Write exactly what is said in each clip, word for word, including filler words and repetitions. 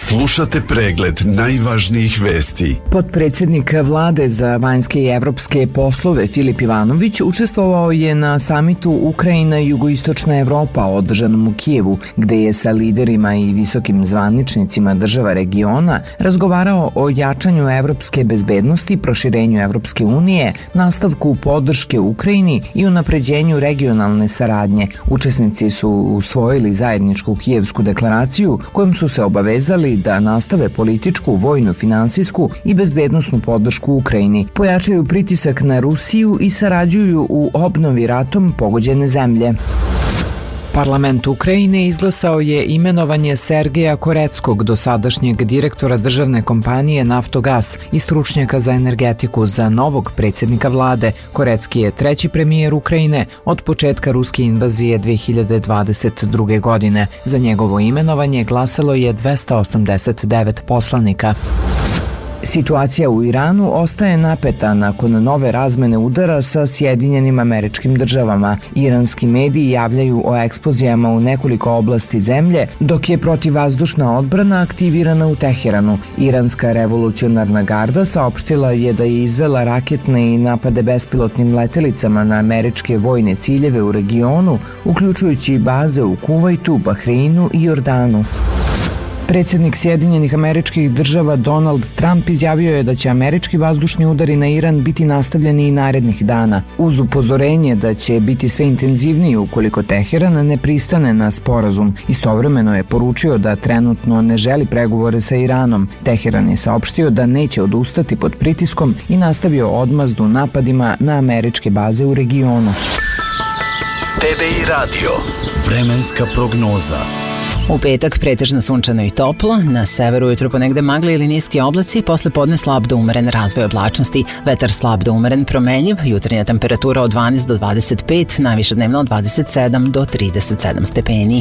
Slušate pregled najvažnijih vesti. Potpredsjednik vlade za vanjske i evropske poslove Filip Ivanović učestvovao je na samitu Ukrajina i jugoistočna Evropa održanom u Kijevu, gde je sa liderima i visokim zvaničnicima država regiona razgovarao o jačanju evropske bezbednosti, proširenju Evropske unije, nastavku podrške Ukrajini i unapređenju regionalne saradnje. Učesnici su usvojili zajedničku kijevsku deklaraciju kojom su se obavezali da nastave političku, vojnu, finansijsku i bezbednosnu podršku Ukrajini, pojačaju pritisak na Rusiju i sarađuju u obnovi ratom pogođene zemlje. Parlament Ukrajine izglasao je imenovanje Sergeja Koreckog, dosadašnjeg direktora državne kompanije Naftogas i stručnjaka za energetiku, za novog predsjednika vlade. Korecki je treći premijer Ukrajine od početka ruske invazije dve hiljade dvadeset druge. godine. Za njegovo imenovanje glasalo je dvesta osamdeset devet poslanika. Situacija u Iranu ostaje napeta nakon nove razmene udara sa Sjedinjenim Američkim Državama. Iranski mediji javljaju o eksplozijama u nekoliko oblasti zemlje, dok je protivvazdušna odbrana aktivirana u Teheranu. Iranska revolucionarna garda saopštila je da je izvela raketne i napade bespilotnim letelicama na američke vojne ciljeve u regionu, uključujući i baze u Kuvajtu, Bahreinu i Jordanu. Predsjednik Sjedinjenih Američkih Država Donald Trump izjavio je da će američki vazdušni udari na Iran biti nastavljeni i narednih dana, uz upozorenje da će biti sve intenzivniji ukoliko Teheran ne pristane na sporazum. Istovremeno je poručio da trenutno ne želi pregovore sa Iranom. Teheran je saopštio da neće odustati pod pritiskom i nastavio odmazdu napadima na američke baze u regionu. T D I Radio. Vremenska prognoza. U petak pretežno sunčano i toplo, na severu ujutru ponegde magle ili niski oblaci, posle podne slab do umeren razvoj oblačnosti, vetar slab do umeren promenjiv, jutarnja temperatura od dvanaest do dvadeset pet, najviša dnevno od dvadeset sedam do trideset sedam stepeni.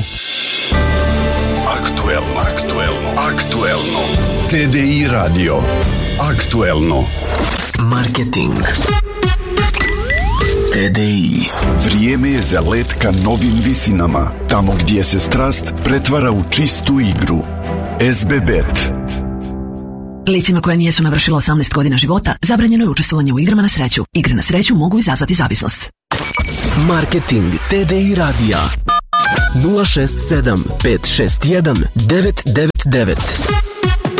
Aktuelno, aktuelno, aktuelno. T D I Radio. Aktuelno. Marketing. T D I. Vrijeme je za let ka novim visinama, tamo gdje se strast pretvara u čistu igru. S B Bet. Licima koja nijesu navršila osamnaest godina života zabranjeno je učestvovanje u igrama na sreću. Igre na sreću mogu izazvati zavisnost. Marketing T D I radija nula šest sedam pet šest jedan devet devet devet.